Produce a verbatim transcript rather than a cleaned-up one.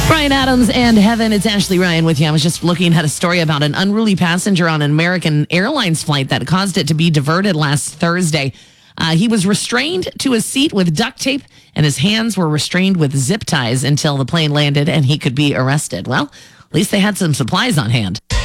Brian Adams and Heaven. It's Ashley Ryan with you. I was just looking at a story about an unruly passenger on an American Airlines flight that caused it to be diverted last Thursday. Uh, he was restrained to a seat with duct tape, and his hands were restrained with zip ties until the plane landed and he could be arrested. Well, at least they had some supplies on hand.